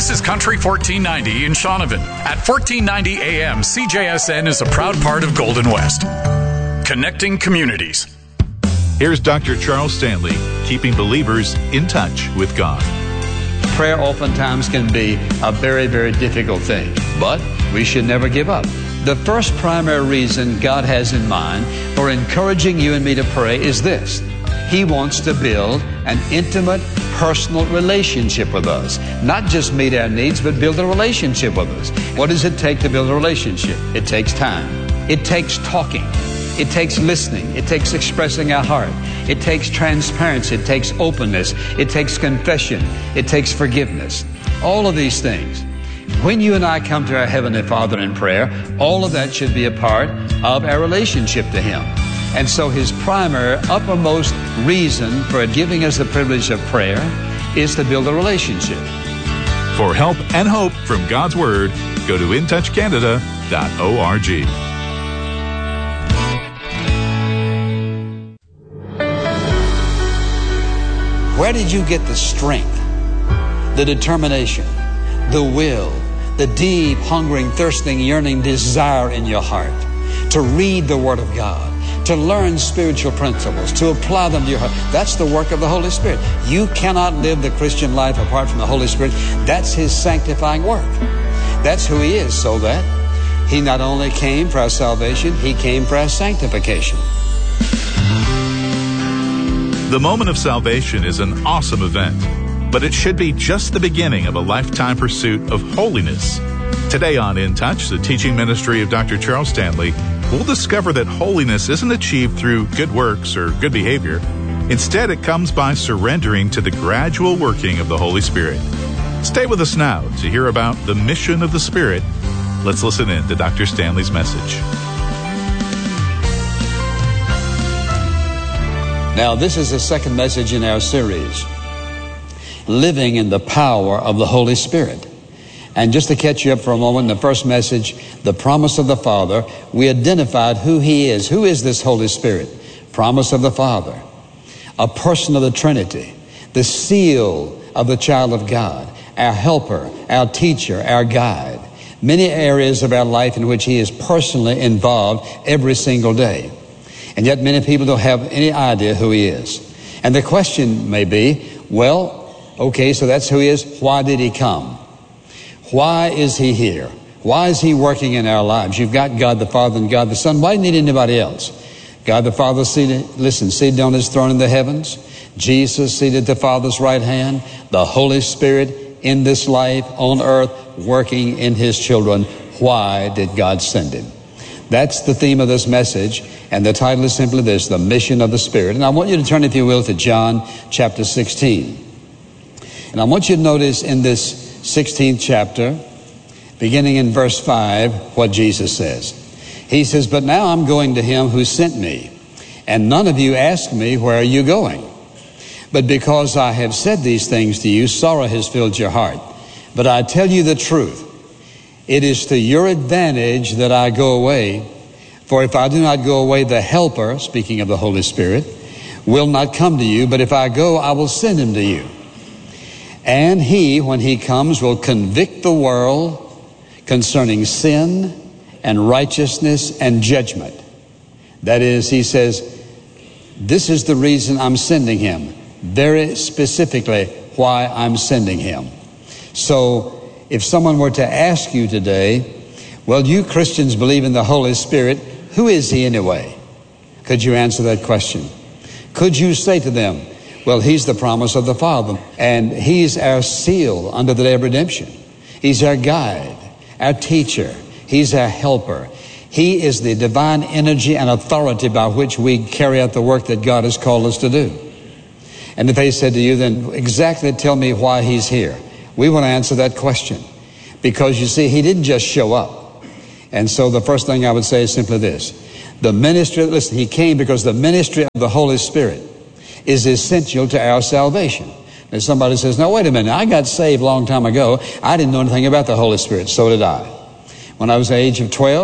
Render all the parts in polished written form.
This is Country 1490 in Shaunavon. At 1490 AM, CJSN is a proud part of Golden West. Connecting communities. Here's Dr. Charles Stanley, keeping believers in touch with God. Prayer oftentimes can be a very, very difficult thing, but we should never give up. The first primary reason God has in mind for encouraging you and me to pray is this. He wants to build an intimate, personal relationship with us. Not just meet our needs, but build a relationship with us. What does it take to build a relationship? It takes time. It takes talking. It takes listening. It takes expressing our heart. It takes transparency. It takes openness. It takes confession. It takes forgiveness. All of these things. When you and I come to our Heavenly Father in prayer, all of that should be a part of our relationship to Him. And so His primary, uppermost reason for giving us the privilege of prayer is to build a relationship. For help and hope from God's Word, go to intouchcanada.org. Where did you get the strength, the determination, the will, the deep, hungering, thirsting, yearning desire in your heart to read the Word of God, to learn spiritual principles, to apply them to your heart? That's the work of the Holy Spirit. You cannot live the Christian life apart from the Holy Spirit. That's His sanctifying work. That's who He is, so that He not only came for our salvation, He came for our sanctification. The moment of salvation is an awesome event, but it should be just the beginning of a lifetime pursuit of holiness. Today on In Touch, the teaching ministry of Dr. Charles Stanley, we'll discover that holiness isn't achieved through good works or good behavior. Instead, it comes by surrendering to the gradual working of the Holy Spirit. Stay with us now to hear about the mission of the Spirit. Let's listen in to Dr. Stanley's message. Now, this is the second message in our series, Living in the Power of the Holy Spirit. And just to catch you up for a moment, in the first message, the promise of the Father, we identified who He is. Who is this Holy Spirit? Promise of the Father, a person of the Trinity, the seal of the child of God, our helper, our teacher, our guide. Many areas of our life in which He is personally involved every single day. And yet many people don't have any idea who He is. And the question may be, well, okay, so that's who He is. Why did He come? Why is He here? Why is He working in our lives? You've got God the Father and God the Son. Why do you need anybody else? God the Father seated on His throne in the heavens. Jesus seated at the Father's right hand. The Holy Spirit in this life on earth working in His children. Why did God send Him? That's the theme of this message, and the title is simply this, The Mission of the Spirit. And I want you to turn, if you will, to John chapter 16. And I want you to notice in this 16th chapter, beginning in verse 5, what Jesus says. He says, "But now I'm going to Him who sent me, and none of you ask me, where are you going? But because I have said these things to you, sorrow has filled your heart. But I tell you the truth. It is to your advantage that I go away. For if I do not go away, the Helper," speaking of the Holy Spirit, "will not come to you. But if I go, I will send Him to you. And He, when He comes, will convict the world concerning sin and righteousness and judgment." That is, He says, this is the reason I'm sending Him. Very specifically, why I'm sending Him. So, if someone were to ask you today, well, you Christians believe in the Holy Spirit, who is He anyway? Could you answer that question? Could you say to them, well, He's the promise of the Father, and He's our seal under the day of redemption. He's our guide, our teacher. He's our helper. He is the divine energy and authority by which we carry out the work that God has called us to do. And if they said to you, then exactly tell me why He's here, we want to answer that question. Because you see, He didn't just show up. And so the first thing I would say is simply this. The ministry, listen, He came because the ministry of the Holy Spirit is essential to our salvation. And somebody says, no, wait a minute, I got saved a long time ago. I didn't know anything about the Holy Spirit. So did I. When I was the age of 12,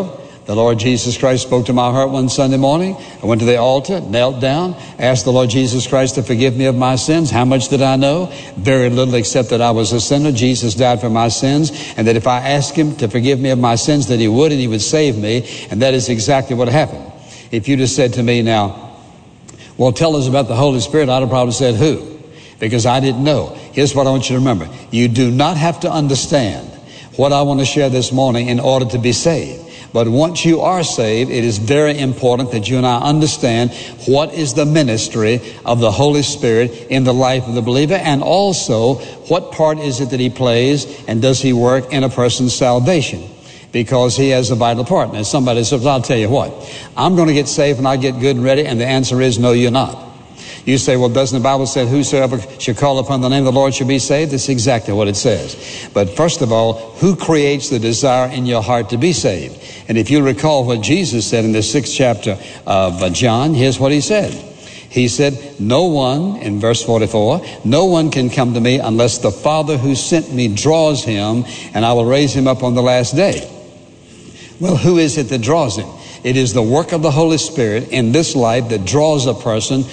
The Lord Jesus Christ spoke to my heart one Sunday morning. I went to the altar, knelt down, asked the Lord Jesus Christ to forgive me of my sins. How much did I know? Very little, except that I was a sinner. Jesus died for my sins, and that if I asked him to forgive me of my sins, that he would, and he would save me. And that is exactly what happened. If you just said to me now, well, tell us about the Holy Spirit, I'd have probably said, who? Because I didn't know. Here's what I want you to remember. You do not have to understand what I want to share this morning in order to be saved. But once you are saved, it is very important that you and I understand what is the ministry of the Holy Spirit in the life of the believer, and also what part is it that he plays and does he work in a person's salvation, because he has a vital part. Now somebody says, I'll tell you what, I'm going to get saved when I get good and ready, and the answer is no, you're not. You say, well, doesn't the Bible say whosoever shall call upon the name of the Lord shall be saved? That's exactly what it says. But first of all, who creates the desire in your heart to be saved? And if you recall what Jesus said in the 6th chapter of John, here's what he said. He said, no one, in verse 44, no one can come to me unless the Father who sent me draws him, and I will raise him up on the last day. Well, who is it that draws him? It is the work of the Holy Spirit in this life that draws a person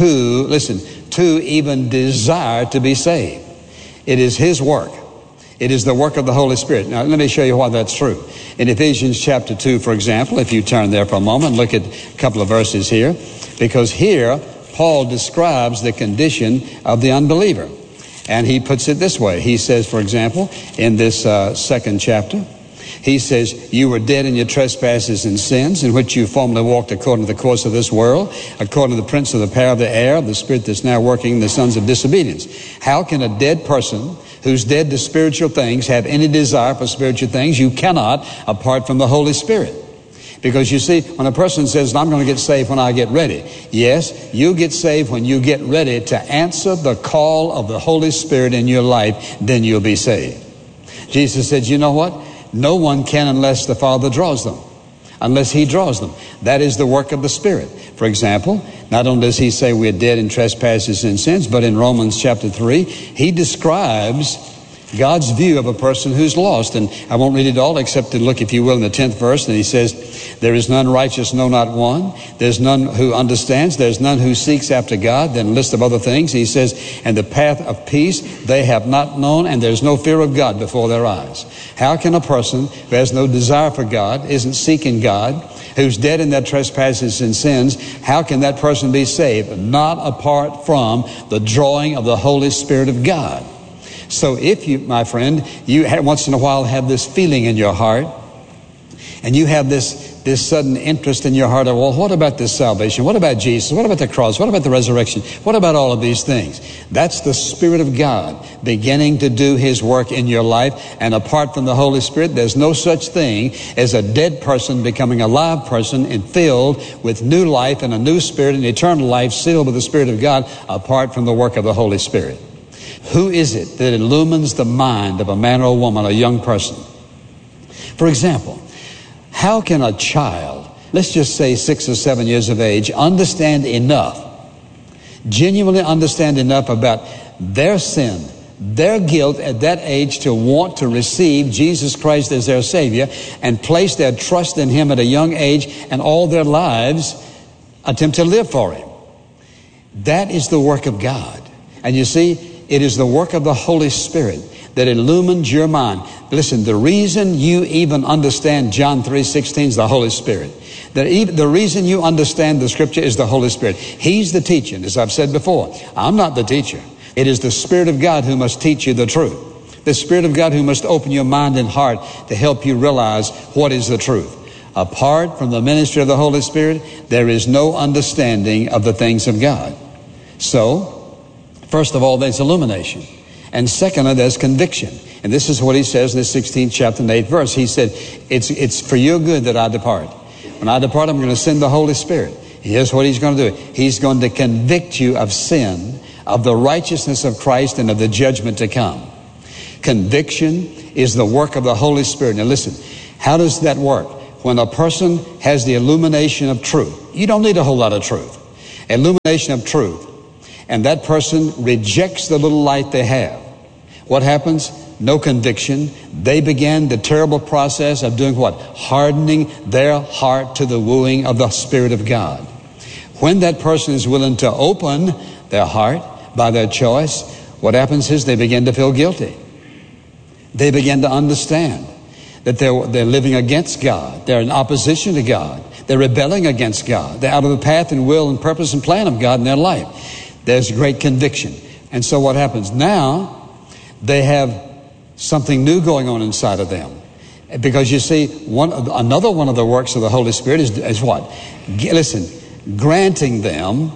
to even desire to be saved. It is his work. It is the work of the Holy Spirit. Now, let me show you why that's true. In Ephesians chapter 2, for example, if you turn there for a moment, look at a couple of verses here, because here Paul describes the condition of the unbeliever. And he puts it this way. He says, for example, in this second chapter, he says, you were dead in your trespasses and sins, in which you formerly walked according to the course of this world, according to the prince of the power of the air, the spirit that's now working in the sons of disobedience. How can a dead person who's dead to spiritual things have any desire for spiritual things? You cannot, apart from the Holy Spirit. Because you see, when a person says, I'm going to get saved when I get ready. Yes, you get saved when you get ready to answer the call of the Holy Spirit in your life, then you'll be saved. Jesus said, you know what? No one can unless the Father draws them, unless he draws them. That is the work of the Spirit. For example, not only does he say we're dead in trespasses and sins, but in Romans chapter 3, he describes God's view of a person who's lost. And I won't read it all except to look, if you will, in the 10th verse. And he says, there is none righteous, no, not one. There's none who understands. There's none who seeks after God. Then a list of other things. He says, and the path of peace they have not known, and there's no fear of God before their eyes. How can a person who has no desire for God, isn't seeking God, who's dead in their trespasses and sins, how can that person be saved? Not apart from the drawing of the Holy Spirit of God. So if you, my friend, you once in a while have this feeling in your heart, and you have this sudden interest in your heart of, well, what about this salvation? What about Jesus? What about the cross? What about the resurrection? What about all of these things? That's the Spirit of God beginning to do his work in your life. And apart from the Holy Spirit, there's no such thing as a dead person becoming a live person and filled with new life and a new spirit and eternal life sealed with the Spirit of God apart from the work of the Holy Spirit. Who is it that illumines the mind of a man or a woman, a young person? For example, how can a child, let's just say 6 or 7 years of age, understand enough, genuinely understand enough about their sin, their guilt at that age to want to receive Jesus Christ as their Savior and place their trust in him at a young age and all their lives attempt to live for him? That is the work of God. And you see, it is the work of the Holy Spirit that illumines your mind. Listen, the reason you even understand John 3:16 is the Holy Spirit. The reason you understand the Scripture is the Holy Spirit. He's the teacher. As I've said before, I'm not the teacher. It is the Spirit of God who must teach you the truth. The Spirit of God who must open your mind and heart to help you realize what is the truth. Apart from the ministry of the Holy Spirit, there is no understanding of the things of God. So, first of all, there's illumination. And secondly, there's conviction. And this is what he says in the 16th chapter and 8th verse. He said, it's for your good that I depart. When I depart, I'm going to send the Holy Spirit. Here's what he's going to do. He's going to convict you of sin, of the righteousness of Christ, and of the judgment to come. Conviction is the work of the Holy Spirit. Now listen, how does that work? When a person has the illumination of truth, you don't need a whole lot of truth. Illumination of truth. And that person rejects the little light they have. What happens? No conviction. They began the terrible process of doing what? Hardening their heart to the wooing of the Spirit of God. When that person is willing to open their heart by their choice, what happens is they begin to feel guilty. They begin to understand that they're living against God. They're in opposition to God. They're rebelling against God. They're out of the path and will and purpose and plan of God in their life. There's great conviction. And so what happens? Now, they have something new going on inside of them. Because you see, another one of the works of the Holy Spirit is what? Listen, granting them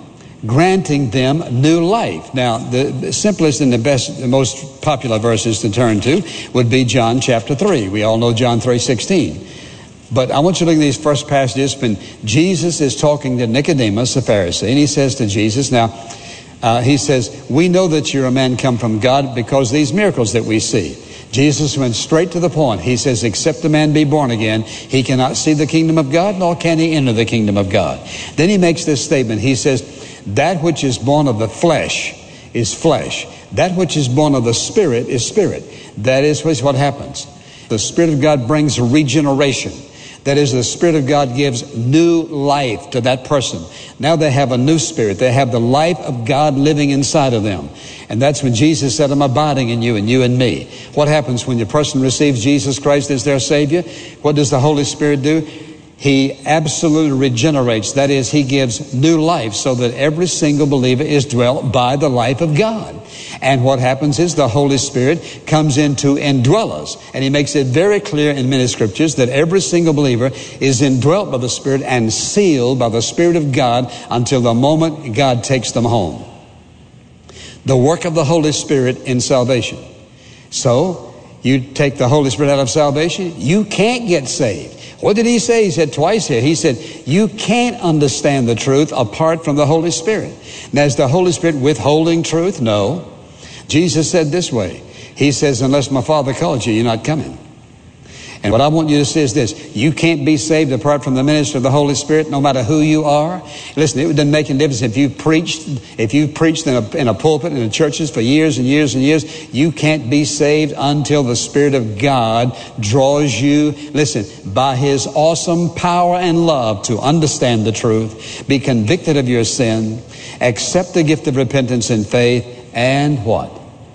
new life. Now, the simplest and the most popular verses to turn to would be John chapter 3. We all know John 3:16. But I want you to look at these first passages when Jesus is talking to Nicodemus, the Pharisee, and he says to Jesus, he says, we know that you're a man come from God because these miracles that we see. Jesus went straight to the point. He says, except a man be born again, he cannot see the kingdom of God, nor can he enter the kingdom of God. Then he makes this statement. He says, that which is born of the flesh is flesh. That which is born of the Spirit is spirit. That is what happens. The Spirit of God brings regeneration. That is, the Spirit of God gives new life to that person. Now they have a new spirit. They have the life of God living inside of them. And that's when Jesus said, I'm abiding in you and you in me. What happens when the person receives Jesus Christ as their Savior? What does the Holy Spirit do? He absolutely regenerates. That is, he gives new life so that every single believer is dwelt by the life of God. And what happens is the Holy Spirit comes in to indwell us. And he makes it very clear in many scriptures that every single believer is indwelt by the Spirit and sealed by the Spirit of God until the moment God takes them home. The work of the Holy Spirit in salvation. So, you take the Holy Spirit out of salvation, you can't get saved. What did he say? He said twice here. He said, you can't understand the truth apart from the Holy Spirit. Now, is the Holy Spirit withholding truth? No. Jesus said this way. He says, unless my Father calls you, you're not coming. And what I want you to see is this. You can't be saved apart from the ministry of the Holy Spirit, no matter who you are. Listen, it doesn't make any difference if you've preached in a pulpit in the churches for years and years and years. You can't be saved until the Spirit of God draws you, listen, by His awesome power and love to understand the truth, be convicted of your sin, accept the gift of repentance and faith, and what?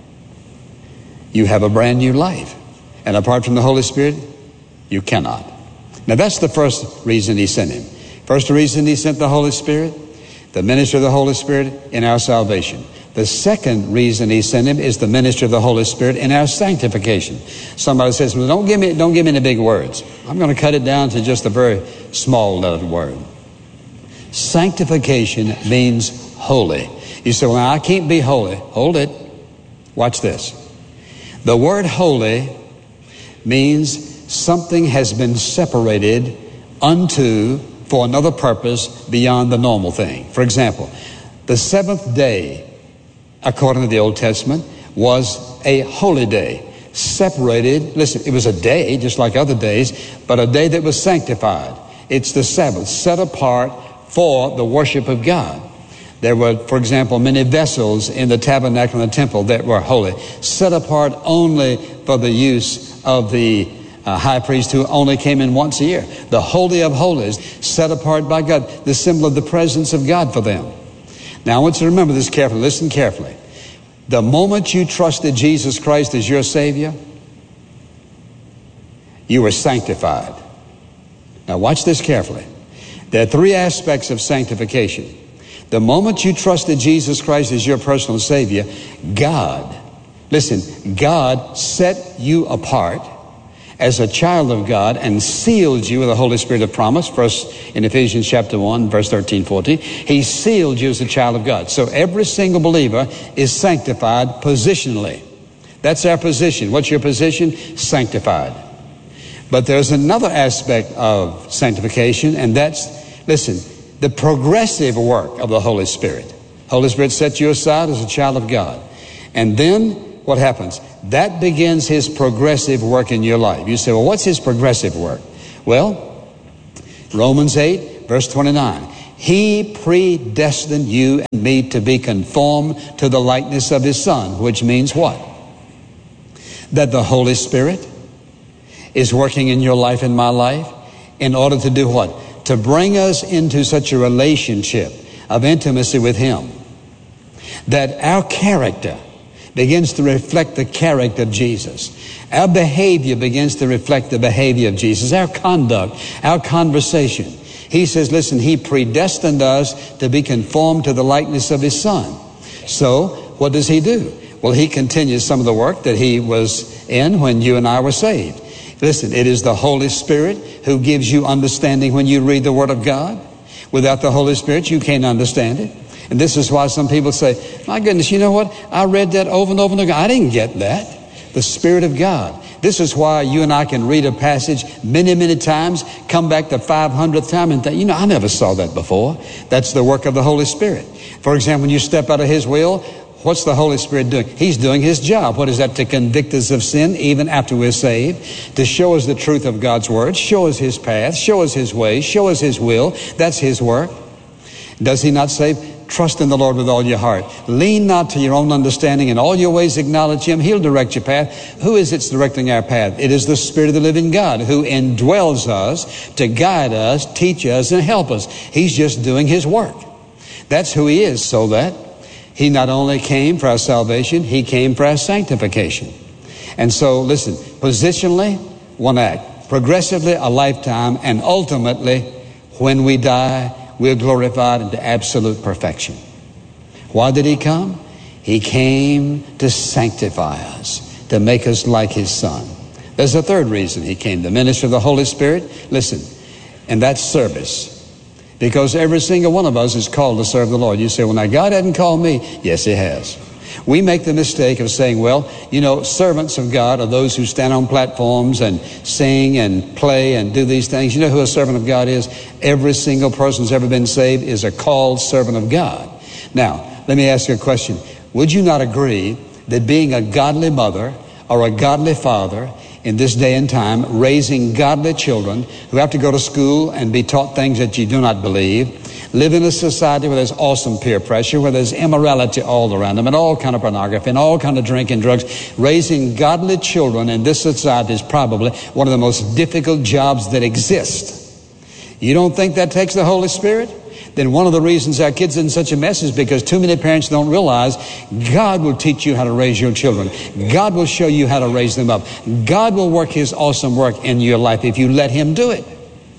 You have a brand new life. And apart from the Holy Spirit, you cannot. Now that's the first reason He sent Him. First reason He sent the Holy Spirit, the ministry of the Holy Spirit in our salvation. The second reason He sent Him is the ministry of the Holy Spirit in our sanctification. Somebody says, well, don't give me any big words. I'm going to cut it down to just a very small lettered word. Sanctification means holy. You say, well, I can't be holy. Hold it. Watch this. The word holy means something has been separated unto for another purpose beyond the normal thing. For example, the seventh day, according to the Old Testament, was a holy day. Separated, listen, it was a day just like other days, but a day that was sanctified. It's the Sabbath, set apart for the worship of God. There were, for example, many vessels in the tabernacle and the temple that were holy, set apart only for the use of the high priest who only came in once a year. The Holy of Holies, set apart by God, the symbol of the presence of God for them. Now I want you to remember this carefully. Listen carefully. The moment you trusted Jesus Christ as your Savior, you were sanctified. Now watch this carefully. There are three aspects of sanctification. The moment you trusted Jesus Christ as your personal Savior, God set you apart as a child of God and sealed you with the Holy Spirit of promise. First in Ephesians chapter 1, verse 13, 14. He sealed you as a child of God. So every single believer is sanctified positionally. That's our position. What's your position? Sanctified. But there's another aspect of sanctification, and that's, listen, the progressive work of the Holy Spirit. Holy Spirit sets you aside as a child of God. And then what happens? That begins His progressive work in your life. You say, well, what's His progressive work? Well, Romans 8, verse 29. He predestined you and me to be conformed to the likeness of His Son, which means what? that the Holy Spirit is working in your life and my life in order to do what? To bring us into such a relationship of intimacy with Him that our character begins to reflect the character of Jesus. Our behavior begins to reflect the behavior of Jesus. Our conduct, our conversation. He says, listen, He predestined us to be conformed to the likeness of His Son. So, what does He do? Well, He continues some of the work that He was in when you and I were saved. Listen, it is the Holy Spirit who gives you understanding when you read the Word of God. Without the Holy Spirit, you can't understand it. And this is why some people say, my goodness, you know what? I read that over and over and over. I didn't get that. The Spirit of God. This is why you and I can read a passage many, many times, come back the 500th time and think, I never saw that before. That's the work of the Holy Spirit. For example, when you step out of His will, what's the Holy Spirit doing? He's doing His job. What is that? To convict us of sin even after we're saved, to show us the truth of God's Word, show us His path, show us His ways, show us His will. That's His work. Does He not say, trust in the Lord with all your heart. Lean not to your own understanding. In all your ways acknowledge Him. He'll direct your path. Who is it's directing our path? It is the Spirit of the living God who indwells us to guide us, teach us, and help us. He's just doing His work. That's who He is, so that He not only came for our salvation, He came for our sanctification. And so, listen, positionally, one act. Progressively, a lifetime. And ultimately, when we die, we're glorified into absolute perfection. Why did He come? He came to sanctify us, to make us like His Son. There's a third reason He came, the ministry of the Holy Spirit. Listen, and that's service. Because every single one of us is called to serve the Lord. You say, well, now God hadn't called me. Yes, He has. We make the mistake of saying, well, servants of God are those who stand on platforms and sing and play and do these things. You know who a servant of God is? Every single person who's ever been saved is a called servant of God. Now, let me ask you a question. Would you not agree that being a godly mother or a godly father in this day and time, raising godly children who have to go to school and be taught things that you do not believe, live in a society where there's awesome peer pressure, where there's immorality all around them, and all kind of pornography, and all kind of drinking, drugs. Raising godly children in this society is probably one of the most difficult jobs that exist. You don't think that takes the Holy Spirit? Then one of the reasons our kids are in such a mess is because too many parents don't realize God will teach you how to raise your children. God will show you how to raise them up. God will work His awesome work in your life if you let Him do it.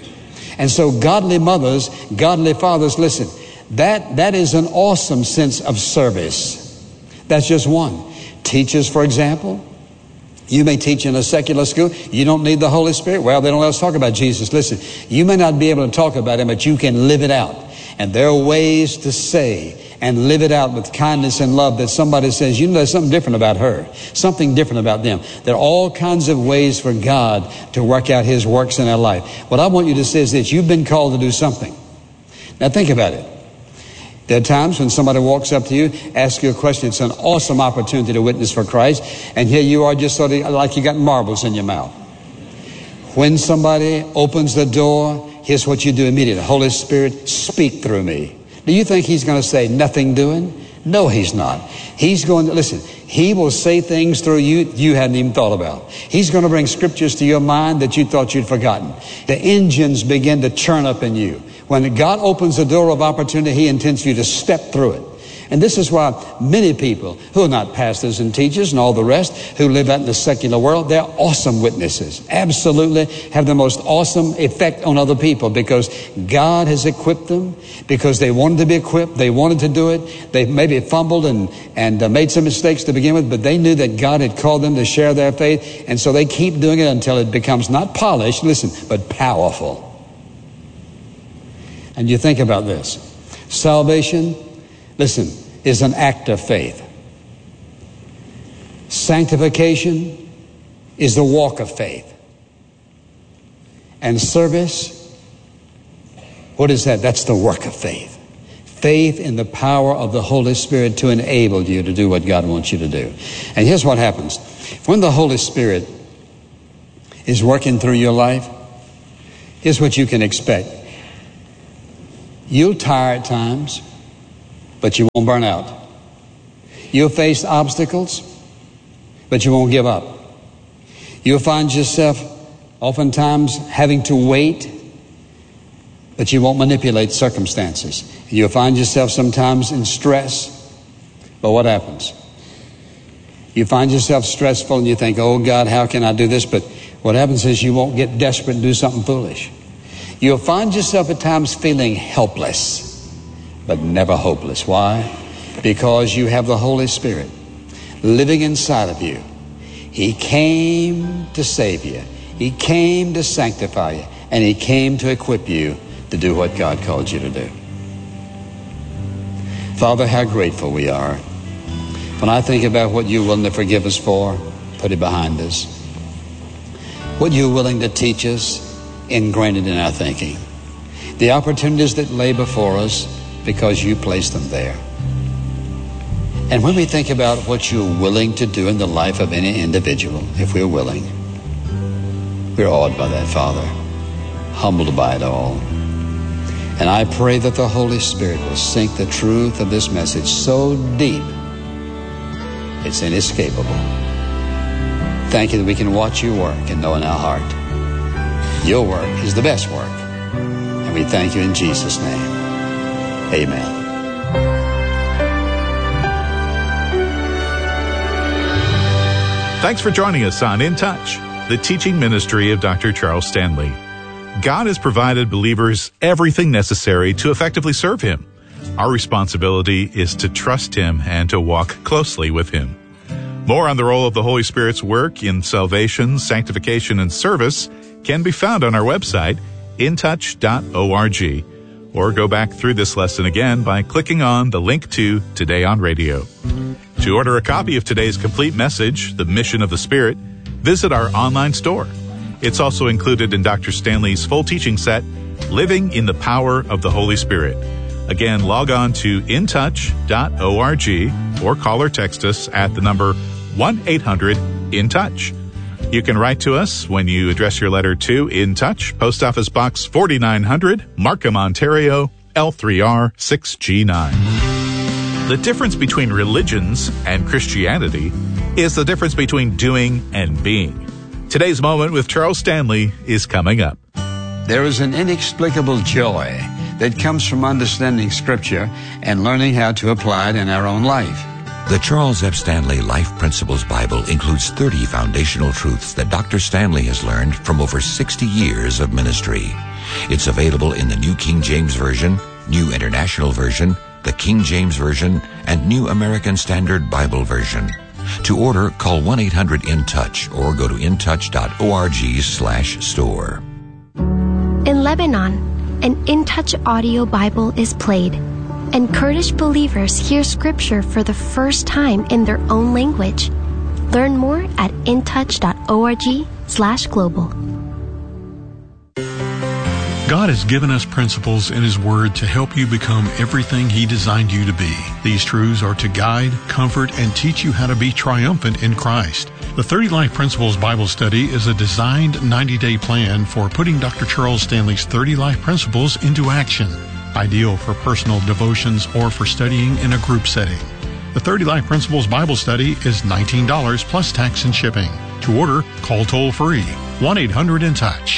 And so godly mothers, godly fathers, listen, that is an awesome sense of service. That's just one. Teachers, for example, you may teach in a secular school. You don't need the Holy Spirit. Well, they don't let us talk about Jesus. Listen, you may not be able to talk about Him, but you can live it out. And there are ways to say and live it out with kindness and love that somebody says, there's something different about her, something different about them. There are all kinds of ways for God to work out His works in our life. What I want you to say is that you've been called to do something. Now think about it. There are times when somebody walks up to you, asks you a question. It's an awesome opportunity to witness for Christ. And here you are just sort of like you got marbles in your mouth. When somebody opens the door, here's what you do immediately. Holy Spirit, speak through me. Do you think He's going to say nothing doing? No, He's not. He's going to, listen, He will say things through you hadn't even thought about. He's going to bring scriptures to your mind that you thought you'd forgotten. The engines begin to churn up in you. When God opens the door of opportunity, He intends for you to step through it. And this is why many people who are not pastors and teachers and all the rest, who live out in the secular world, they're awesome witnesses. Absolutely have the most awesome effect on other people because God has equipped them, because they wanted to be equipped, they wanted to do it. They maybe fumbled and made some mistakes to begin with, but they knew that God had called them to share their faith, and so they keep doing it until it becomes not polished, listen, but powerful. And you think about this. Salvation, listen, is an act of faith. Sanctification is the walk of faith. And service, what is that? That's the work of faith. Faith in the power of the Holy Spirit to enable you to do what God wants you to do. And here's what happens. When the Holy Spirit is working through your life, here's what you can expect. You'll tire at times, but you won't burn out. You'll face obstacles, but you won't give up. You'll find yourself oftentimes having to wait, but you won't manipulate circumstances. You'll find yourself sometimes in stress, but what happens? You find yourself stressful and you think, oh God, how can I do this? But what happens is you won't get desperate and do something foolish. You'll find yourself at times feeling helpless, but never hopeless. Why? Because you have the Holy Spirit living inside of you. He came to save you. He came to sanctify you. And He came to equip you to do what God called you to do. Father, how grateful we are. When I think about what You're willing to forgive us for, put it behind us. What You're willing to teach us, ingrain it in our thinking. The opportunities that lay before us because You placed them there. And when we think about what You're willing to do in the life of any individual, if we're willing, we're awed by that, Father, humbled by it all. And I pray that the Holy Spirit will sink the truth of this message so deep, it's inescapable. Thank You that we can watch You work and know in our heart Your work is the best work. And we thank You in Jesus' name. Amen. Thanks for joining us on In Touch, the teaching ministry of Dr. Charles Stanley. God has provided believers everything necessary to effectively serve Him. Our responsibility is to trust Him and to walk closely with Him. More on the role of the Holy Spirit's work in salvation, sanctification, and service can be found on our website, intouch.org, or go back through this lesson again by clicking on the link to Today on Radio. To order a copy of today's complete message, The Mission of the Spirit, visit our online store. It's also included in Dr. Stanley's full teaching set, Living in the Power of the Holy Spirit. Again, log on to intouch.org or call or text us at the number 1-800-IN-TOUCH. You can write to us when you address your letter to In Touch, Post Office Box 4900, Markham, Ontario, L3R 6G9. The difference between religions and Christianity is the difference between doing and being. Today's Moment with Charles Stanley is coming up. There is an inexplicable joy that comes from understanding Scripture and learning how to apply it in our own life. The Charles F. Stanley Life Principles Bible includes 30 foundational truths that Dr. Stanley has learned from over 60 years of ministry. It's available in the New King James Version, New International Version, the King James Version, and New American Standard Bible Version. To order, call 1-800-IN-TOUCH or go to intouch.org/store. In Lebanon, an In Touch audio Bible is played, and Kurdish believers hear Scripture for the first time in their own language. Learn more at intouch.org/global. God has given us principles in His Word to help you become everything He designed you to be. These truths are to guide, comfort, and teach you how to be triumphant in Christ. The 30 Life Principles Bible Study is a designed 90-day plan for putting Dr. Charles Stanley's 30 Life Principles into action. Ideal for personal devotions or for studying in a group setting. The 30 Life Principles Bible Study is $19 plus tax and shipping. To order, call toll-free 1-800-IN-TOUCH.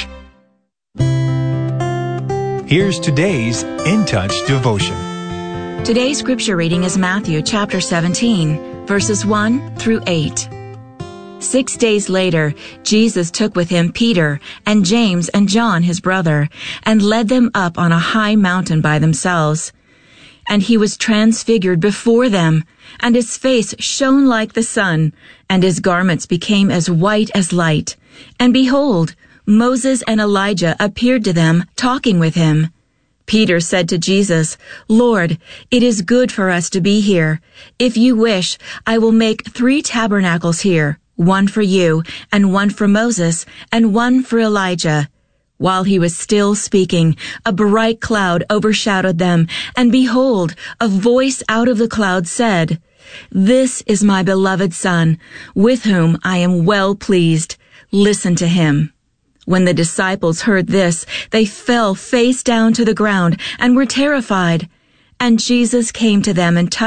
Here's today's In Touch devotion. Today's scripture reading is Matthew chapter 17, verses 1 through 8. 6 days later, Jesus took with Him Peter and James and John his brother, and led them up on a high mountain by themselves. And He was transfigured before them, and His face shone like the sun, and His garments became as white as light. And behold, Moses and Elijah appeared to them, talking with Him. Peter said to Jesus, "Lord, it is good for us to be here. If You wish, I will make 3 tabernacles here, one for You, and one for Moses, and one for Elijah." While He was still speaking, a bright cloud overshadowed them, and behold, a voice out of the cloud said, "This is My beloved Son, with whom I am well pleased. Listen to Him." When the disciples heard this, they fell face down to the ground and were terrified. And Jesus came to them and touched